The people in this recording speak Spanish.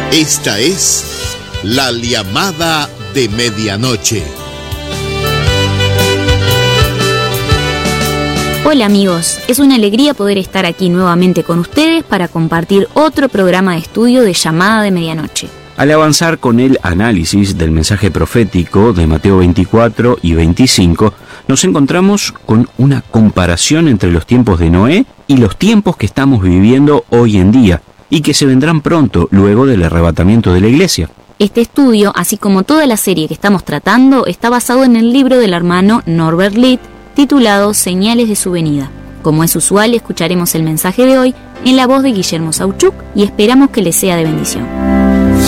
Esta es la llamada de medianoche. Hola amigos, es una alegría poder estar aquí nuevamente con ustedes para compartir otro programa de estudio de Llamada de Medianoche. Al avanzar con el análisis del mensaje profético de Mateo 24 y 25, nos encontramos con una comparación entre los tiempos de Noé y los tiempos que estamos viviendo hoy en día y que se vendrán pronto luego del arrebatamiento de la iglesia. Este estudio, así como toda la serie que estamos tratando, está basado en el libro del hermano Norbert Litt, titulado Señales de su venida. Como es usual, escucharemos el mensaje de hoy en la voz de Guillermo Sauchuk y esperamos que les sea de bendición.